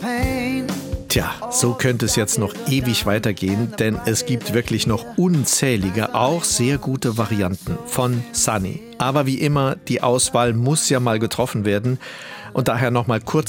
Tja, so könnte es jetzt noch ewig weitergehen, denn es gibt wirklich noch unzählige, auch sehr gute Varianten von Sunny. Aber wie immer, die Auswahl muss ja mal getroffen werden. Und daher noch mal kurz